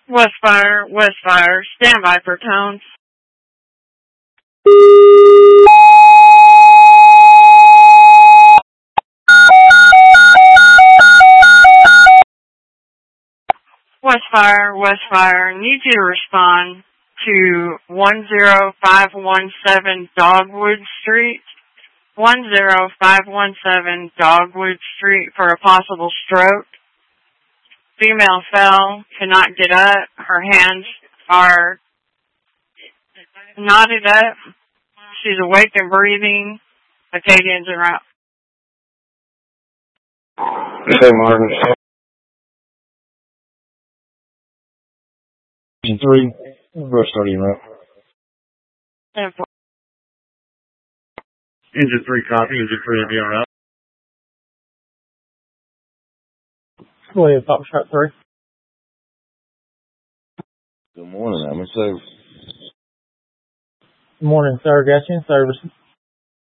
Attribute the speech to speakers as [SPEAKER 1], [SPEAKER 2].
[SPEAKER 1] Westfire, stand by for tones. Westfire, need you to respond to 10517 Dogwood Street. 10517 Dogwood Street for a possible stroke. Female fell, cannot get up. Her hands are knotted up. She's awake and breathing. Acadians en route.
[SPEAKER 2] Say Martin. Engine 3, reverse 30 en route.
[SPEAKER 3] Engine 3 copy, Engine 3 will be en route.
[SPEAKER 4] Go ahead, Foxtrot 3.
[SPEAKER 2] Good morning, I'm in service.
[SPEAKER 4] Good morning, sir. Got you in service.